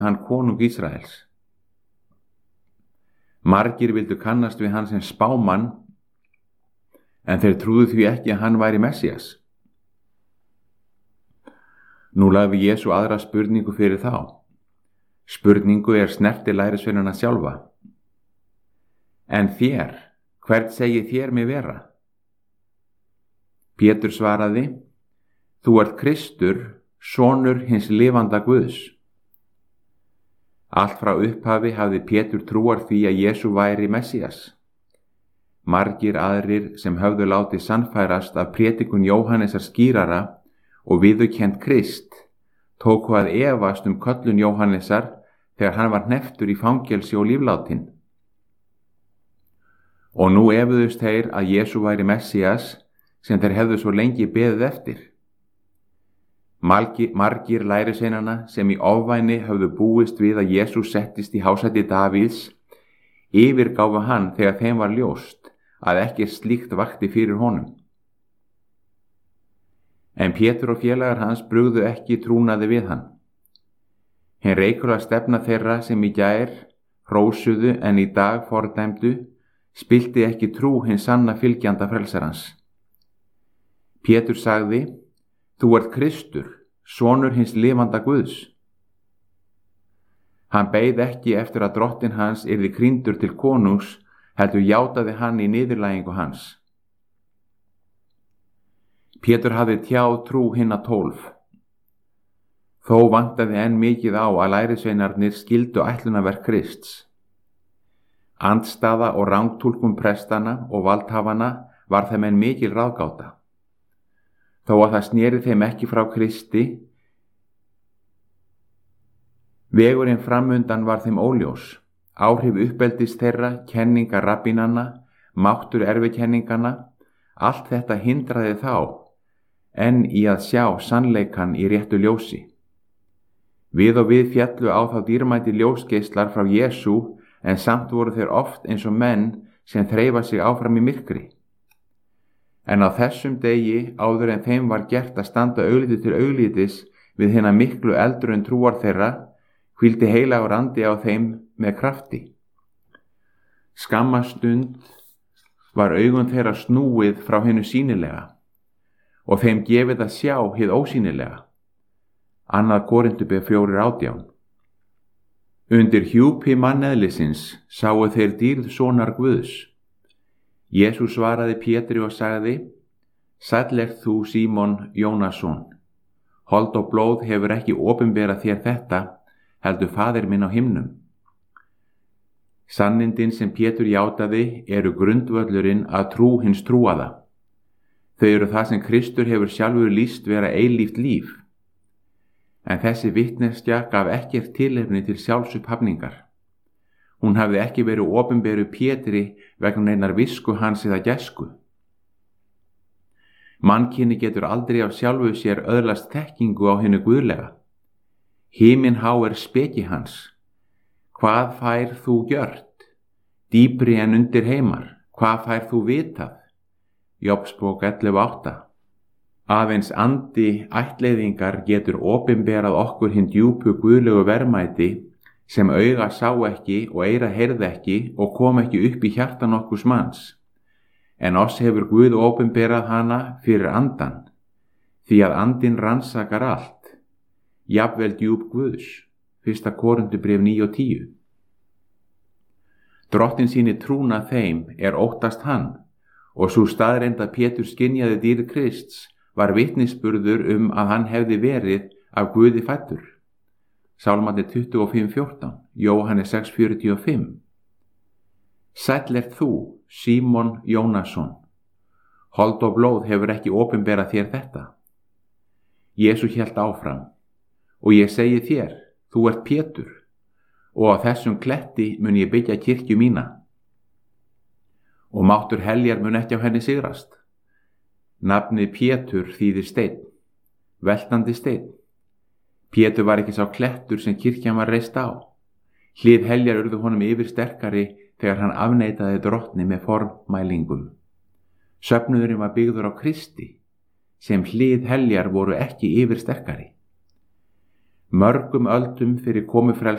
hann konung Ísraels. Margir vildu kannast við hann sem spámann, en þeir trúðu því ekki að hann væri Messías. Nú lagði Jesú aðra spurningu fyrir þá. Spurningu snerti lærisveinana sjálfa. En þér, hvern segið þér mig vera? Pétur svaraði, þú ert Kristur, sonur hins lifanda Guðs. Allt frá upphafi hafði Pétur trúar því að Jesú væri Messías. Margir aðrir sem höfðu látið sannfærast af prédikun Jóhannesar skýrara og viðurkennt Krist tóku að efast köllun Jóhannesar þegar hann var hnepptur í fangelsi og líflátinn. Og nú efuðust þeir að Jesú væri Messías sem þeir hefðu svo lengi beðið eftir. Margir lærisveinanna sem í ofvæni höfðu búist við að Jesú settist í hásæti Davíðs yfirgáfu hann þegar þeim var ljóst að ekkert slíkt vakti fyrir honum. En Pétur og félagar hans brugðu ekki trúnaði við hann. Hinn reikulega stefna þeirra sem í gær hrósuðu en í dag fordæmdu spilti ekki trú hins sanna fylgjanda frelsarans. Pétur sagði, þú ert Kristur, sonur hins lifanda Guðs. Hann beið ekki eftir að drottinn hans yrði krýndur til konungs, heldur játaði hann í niðurlægingu hans. Pétur hafði tjáð trú hinna 12. Þó vantaði enn mikið á að lærisveinarnir skildu ætlunarverk Krists. Andstaða og rangtúlkun prestana og valdhafana var þeim enn mikil ráðgáta. Þó að það sneri þeim ekki frá Kristi, vegurinn framundan var þeim óljós. Áhrif uppeldis þeirra, kenningar rabbínanna, máttur erfikenningana, allt þetta hindraði þá en í að sjá sannleikann í réttu ljósi. Við og við fjallu á þá dýrmæti ljósgeislar frá Jesú, en samt voru þeir oft eins og menn sem þreifa sig áfram í myrkri. En á þessum degi, áður en þeim var gert að standa augliti til auglitis við hina miklu eldrun trúar þeirra, hvíldi heilagur andi á þeim með krafti. Skamma stund var augun þeirra snúið frá hinu sýnilega og þeim gefið að sjá hið ósýnilega. 2. Korinthubréf 4:18. Undir hjúpi manneðlisins sáu þeir dýrð sonar Guðs. Jesús svaraði Pétri og sagði, sæll ert þú Símon Jónasson. Hold og blóð hefur ekki opinberað þér þetta, heldur Faðir minn á himnum. Sannindin sem Pétur játaði eru grundvöllurinn að trú hins trúaða. Þau eru það sem Kristur hefur sjálfur lýst vera eilíft líf. En þessi vitneskja gaf ekkert tilefni til sjálfsupphafningar. Hún hafði ekki verið opinberu Pétri vegna neinar visku hans eða gæsku. Mannkyni getur aldrei af sjálfu sér öðlast þekkingu á hinu guðlega. Himinhá speki hans. Hvað fær þú gjört? Dýpri en undir heimar. Hvað fær þú vitað? Jobbsbók 11:8. Aðeins andi ættleiðingar getur opinberað okkur hinn djúpu guðlegu verðmæti sem auga sá ekki og eyra heyrði ekki og kom ekki upp í hjarta nokkurs manns. En oss hefur Guð opinberað hana fyrir andan, því að andinn rannsakar allt, jafnvel djúp Guðs. 1. Korinthubréf 9:10. Drottinn sýnir trúna þeim óttast hann, og sú staðreynd að Pétur skynjaði dýrð Krists var vitnisburður að hann hefði verið af Guði fæddur. Sálmandi 25:14, Jóhannes 6:45. Sæll ert þú, Símon Jónasson. Hold og blóð hefur ekki opinberað þér þetta. Jesú hélt áfram, og ég segi þér, þú ert Pétur, og á þessum kletti mun ég byggja kirkju mína. Og máttur heljar mun ekki á henni sigrast. Nafnið Pétur þýðir steinn, veltandi steinn. Pétur var ekki sá klettur sem kirkjan var reist á. Hlið heljar urðu honum yfir sterkari þegar hann afneitaði drottni með formælingum. Söfnuðurinn var byggður á Kristi, sem hlið heljar voru ekki yfir sterkari. Mörgum öldum fyrir komu frelsarans